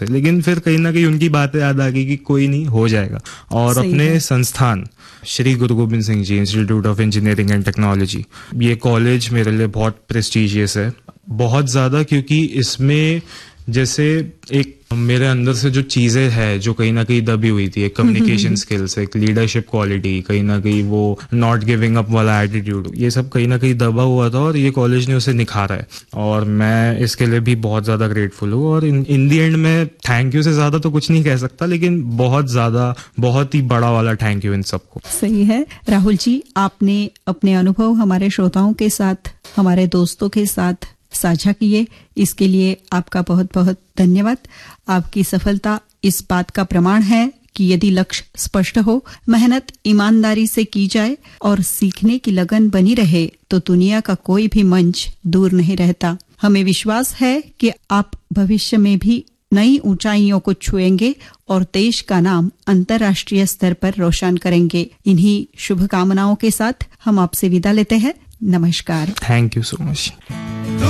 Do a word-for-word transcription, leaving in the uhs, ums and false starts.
से, लेकिन फिर कहीं ना कहीं उनकी बातें याद आ गई कि कोई नहीं, हो जाएगा। और अपने संस्थान Shri Guru Gobind Singh ji institute of engineering and technology, ये कॉलेज मेरे लिए बहुत प्रेस्टिजियस है, बहुत ज़्यादा, क्योंकि इसमें जैसे एक मेरे अंदर से जो चीज़ें हैं जो कहीं ना कहीं दबी हुई थी, एक कम्युनिकेशन स्किल्स, एक लीडरशिप क्वालिटी, कहीं ना कहीं वो नॉट गिविंग अप वाला एटीट्यूड, ये सब कहीं ना कहीं दबा हुआ था और ये कॉलेज ने उसे निखारा है और मैं इसके लिए भी बहुत ज़्यादा ग्रेटफुल हूँ। और इन इन दी एंड में थैंक यू से ज़्यादा तो कुछ नहीं कह सकता, लेकिन बहुत ज़्यादा, बहुत ही बड़ा वाला थैंक यू इन सबको। सही है राहुल जी, आपने अपने अनुभव हमारे श्रोताओं के साथ, हमारे दोस्तों के साथ साझा किए, इसके लिए आपका बहुत बहुत धन्यवाद। आपकी सफलता इस बात का प्रमाण है कि यदि लक्ष्य स्पष्ट हो, मेहनत ईमानदारी से की जाए और सीखने की लगन बनी रहे तो दुनिया का कोई भी मंच दूर नहीं रहता। हमें विश्वास है कि आप भविष्य में भी नई ऊंचाइयों को छुएंगे और देश का नाम अंतर्राष्ट्रीय स्तर पर रोशन करेंगे। इन्हीं शुभकामनाओं के साथ हम आपसे विदा लेते हैं। नमस्कार। Thank you so much.